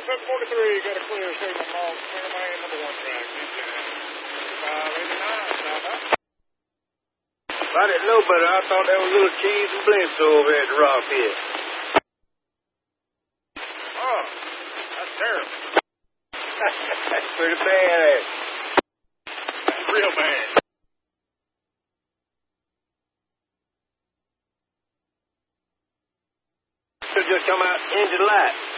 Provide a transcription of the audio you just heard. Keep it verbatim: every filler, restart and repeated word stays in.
seven forty-three, got a clear statement on center main number one track. five eighty-nine, now back. I didn't know better. I thought there was little cheese and blimps over at the rock pit. Oh, that's terrible. That's pretty bad. That's real bad. Should just come out into the light.